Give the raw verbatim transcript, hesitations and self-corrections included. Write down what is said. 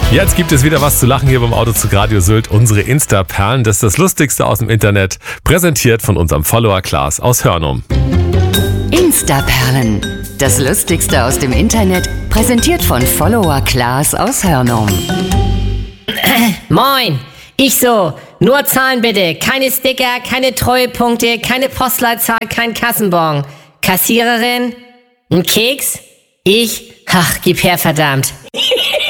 Jetzt gibt es wieder was zu lachen hier beim Auto zu Radio Sylt. Unsere Insta-Perlen, das ist das Lustigste aus dem Internet, präsentiert von unserem Follower Klaas aus Hörnum. Insta-Perlen, das Lustigste aus dem Internet, präsentiert von Follower Klaas aus Hörnum. Moin, ich so, nur Zahlen bitte, keine Sticker, keine Treuepunkte, keine Postleitzahl, kein Kassenbon. Kassiererin, ein Keks, ich, ach, gib her, verdammt.